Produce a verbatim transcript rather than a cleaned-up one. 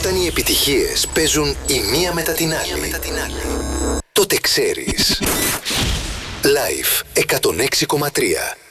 Όταν οι επιτυχίες παίζουν η μία μετά την άλλη, τότε ξέρεις. Live εκατόν έξι κόμμα τρία.